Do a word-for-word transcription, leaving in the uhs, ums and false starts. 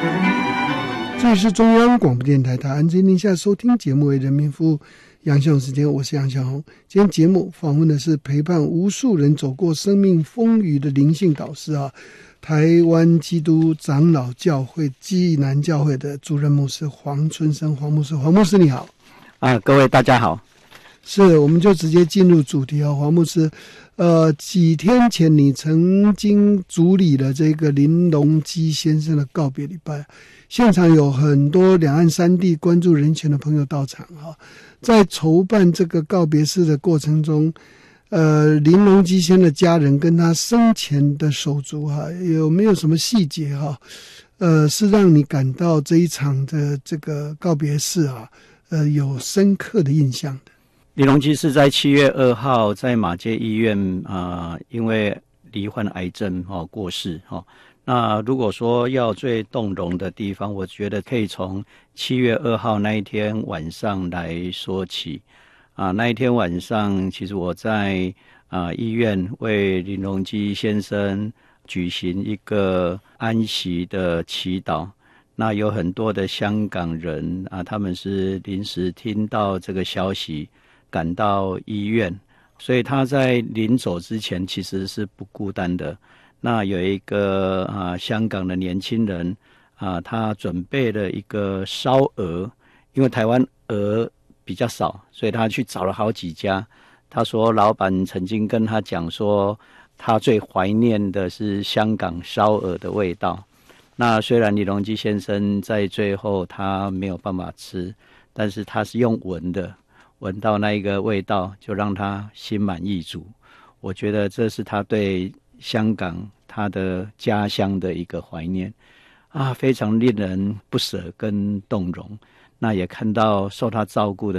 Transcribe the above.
这里是中央广播电台台湾之音，您现在收听节目为人民服务杨小红时间，我是杨小红。今天节目访问的是陪伴无数人走过生命风雨的灵性导师啊，台湾基督长老教会基南教会的主任牧师黄春生黄牧师。黄牧师你好。 啊，各位大家好。 是，我们就直接进入主题啊，黄牧师。呃，几天前你曾经主理了这个林隆基先生的告别礼拜，现场有很多两岸三地关注人权的朋友到场哈。在筹办这个告别式的过程中，呃，林隆基先生的家人跟他生前的手足哈，有没有什么细节哈？呃，是让你感到这一场的这个告别式啊，呃，有深刻的印象的？ 林隆基是在七月二号在马偕医院啊、呃，因为罹患癌症哦过世哦。那如果说要最动容的地方，我觉得可以从七月二号那一天晚上来说起啊。那一天晚上，其实我在啊医院为林隆基先生举行一个安息的祈祷。那有很多的香港人啊，他们是临时听到这个消息赶到医院，所以他在临走之前其实是不孤单的。那有一个啊香港的年轻人啊，他准备了一个烧鹅，因为台湾鹅比较少，所以他去找了好几家。他说老板曾经跟他讲说，他最怀念的是香港烧鹅的味道。那虽然林隆基先生在最后他没有办法吃，但是他是用闻的，闻到那一个味道就让他心满意足。我觉得这是他对香港他的家乡的一个怀念啊，非常令人不舍跟动容。那也看到受他照顾的